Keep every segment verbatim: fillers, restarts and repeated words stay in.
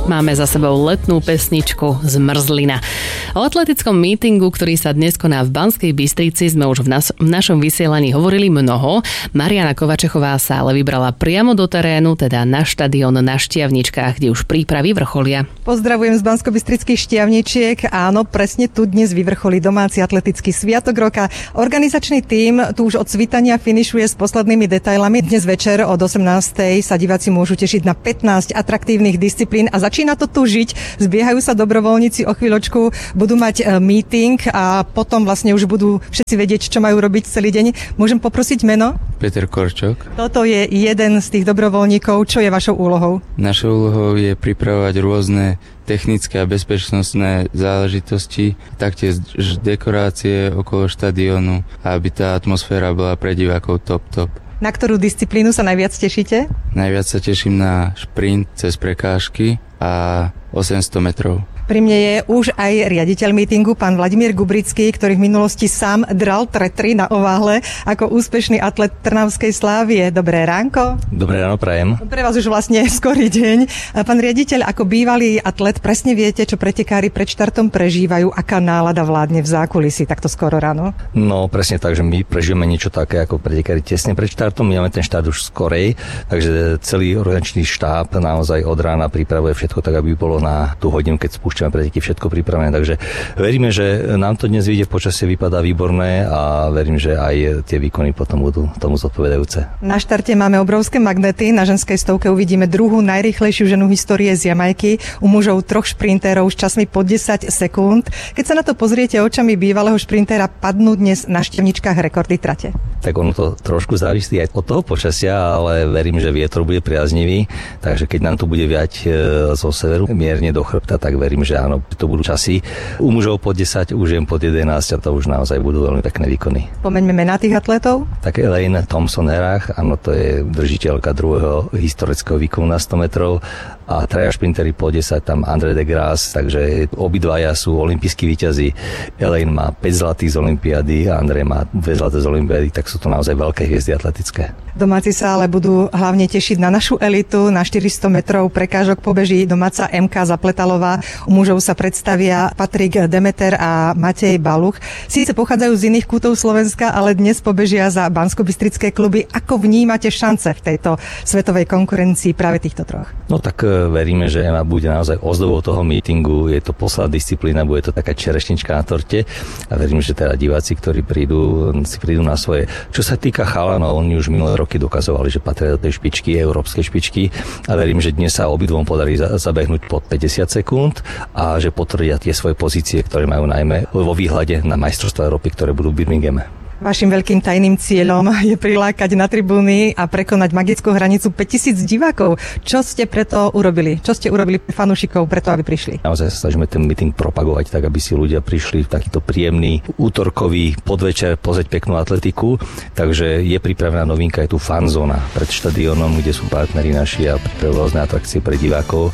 Máme za sebou letnú pesničku Zmrzlina. O atletickom mítingu, ktorý sa dnes koná v Banskej Bystrici, sme už v, nas- v našom vysielaní hovorili mnoho. Mariana Kovačechová sa ale vybrala priamo do terénu, teda na štadión na Štiavničkách, kde už prípravy vrcholia. Pozdravujem z Banskobystrických Štiavničiek. Áno, presne tu dnes vyvrcholí domáci atletický sviatok roka. Organizačný tím tu už od svitania finišuje s poslednými detailami. Dnes večer od osemnástej sa diváci môžu tešiť na pätnásť atraktívnych disciplín a začína to tu žiť. Zbiehajú sa dobrovoľníci, o chvíľočku budú mať meeting a potom vlastne už budú všetci vedieť, čo majú robiť celý deň. Môžem poprosiť meno? Peter Korčok. Toto je jeden z tých dobrovoľníkov. Čo je vašou úlohou? Našou úlohou je pripravovať rôzne technické a bezpečnostné záležitosti, taktiež dekorácie okolo štadiónu, aby tá atmosféra bola pre divákov top top. Na ktorú disciplínu sa najviac tešíte? Najviac sa teším na šprint cez prekážky a osemsto metrov. Pri mne je už aj riaditeľ mítingu, pán Vladimír Gubrický, ktorý v minulosti sám dral tretry na ovále ako úspešný atlet Trnavskej Slávie. Dobré ránko. Dobré ráno, prajem. Pre vás už vlastne skorý deň. Pán riaditeľ, ako bývalý atlet, presne viete, čo pretekári pred štartom prežívajú, aká nálada vládne v zákulisí takto skoro ráno? No presne tak, že my prežívame niečo také ako pretekári tesne pred štartom. My máme ten štart už skorej, takže celý organizačný štáb naozaj od rána pripravuje všetko tak, aby bolo na tú hodinu, keď spúšťame preteky, všetko pripravené. Takže veríme, že nám to dnes vyjde, v počasie vypadá výborné a verím, že aj tie výkony potom budú tomu zodpovedajúce. Na štarte máme obrovské magnety. Na ženskej stovke uvidíme druhú najrýchlejšiu ženu histórie z Jamajky. U mužov troch šprintérov s časmi po desať sekúnd. Keď sa na to pozriete očami bývalého šprintéra, padnú dnes na Štiavničkách rekordy trate. Tak ono to trošku závisí aj od toho počasia, ale verím, že vietor bude priaznivý, takže keď nám to bude viať zo severu mierne do chrbta, tak verím, že áno, to budú časy. U mužov pod desať, u žien pod jedenásť a to už naozaj budú veľmi pekné výkony. Pomeňme mená tých atletov. Tak Elaine Thompson-Herach, áno, to je držiteľka druhého historického výkonu na sto metrov a traja šprintery po desať, tam André de Grasse, takže obidvaja sú olympijskí víťazi. Elaine má päť zlatých z olympiády a André má dve zlaté z olympiády, tak sú to naozaj veľké hviezdy atletické. Domáci sa ale budú hlavne tešiť na našu elitu. Na štyristo metrov prekážok pobeží domáca em ká Zapletalová. U mužov sa predstavia Patrik Demeter a Matej Baluch. Síce pochádzajú z iných kútov Slovenska, ale dnes pobežia za banskobystrické kluby. Ako vnímate šance v tejto svetovej konkurencii práve týchto troch? No tak veríme, že Ema bude naozaj ozdobou toho mítingu. Je to posledná disciplína, bude to taká čerešnička na torte a verím, že teda diváci, ktorí prídu, si prídu na svoje. Čo sa týka chalanov, oni už minulé roky dokazovali, že patria do tej špičky, európskej špičky a verím, že dnes sa obidvom podarí zabehnúť pod päťdesiat sekúnd a že potvrdia tie svoje pozície, ktoré majú najmä vo výhľade na majstrovstvá Európy, ktoré budú v Birminghame. Vašim veľkým tajným cieľom je prilákať na tribúny a prekonať magickú hranicu päťtisíc divákov. Čo ste preto urobili? Čo ste urobili pre fanúšikov preto, aby prišli? Naozaj sa snažíme ten meeting propagovať tak, aby si ľudia prišli v takýto príjemný útorkový podvečer pozrieť peknú atletiku. Takže je pripravená novinka, je tu fanzóna pred štadiónom, kde sú partneri naši a pripravujú rôzne atrakcie pre divákov.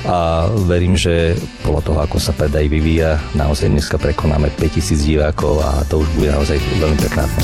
A verím, že podľa toho, ako sa predaj vyvíja, naozaj dneska prekonáme päťtisíc divákov a to už bude naozaj veľmi pekné.